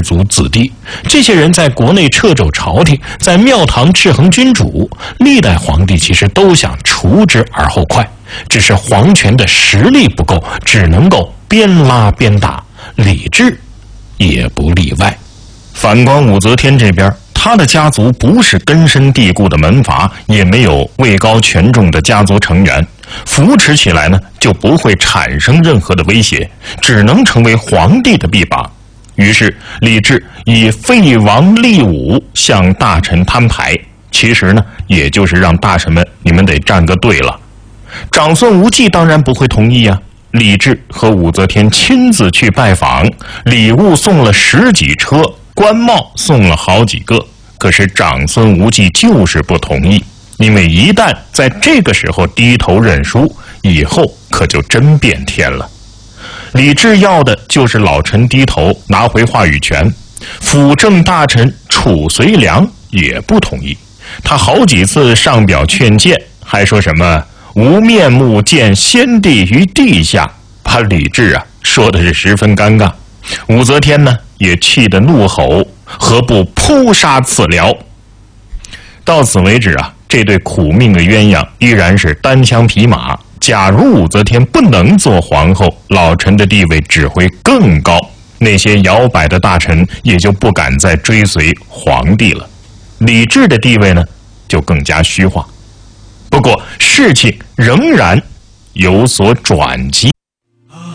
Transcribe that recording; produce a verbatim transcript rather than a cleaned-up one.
族子弟。这些人在国内掣肘朝廷，在庙堂制衡君主。历代皇帝其实都想除之而后快，只是皇权的实力不够，只能够边拉边打。李治也不例外。反观武则天这边，他的家族不是根深蒂固的门阀，也没有位高权重的家族成员，扶持起来呢就不会产生任何的威胁，只能成为皇帝的臂膀。于是李治以废王立武向大臣摊牌，其实呢也就是让大臣们你们得站个队了。长孙无忌当然不会同意啊。李治和武则天亲自去拜访，礼物送了十几车，官帽送了好几个。可是长孙无忌就是不同意，因为一旦在这个时候低头认输，以后可就真变天了。李治要的就是老臣低头，拿回话语权。辅政大臣褚遂良也不同意，他好几次上表劝谏，还说什么无面目见先帝于地下，把李治啊说的是十分尴尬。武则天呢也气得怒吼，何不扑杀此僚？到此为止啊，这对苦命的鸳鸯依然是单枪匹马。假如武则天不能做皇后，老臣的地位只会更高，那些摇摆的大臣也就不敢再追随皇帝了。李治的地位呢就更加虚化。不过事情仍然有所转机。